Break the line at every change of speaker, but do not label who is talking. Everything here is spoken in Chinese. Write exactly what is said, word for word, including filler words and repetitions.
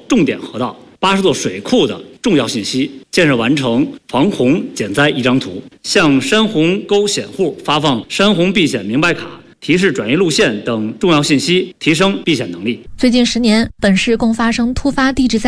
重点河道、八十座水库的重要信息，建设完成防洪减灾一张图，向山洪沟险户发放山洪避险明白卡、提示转移路线等重要信息，提升避险能力。
最近十年，本市共发生突发地质灾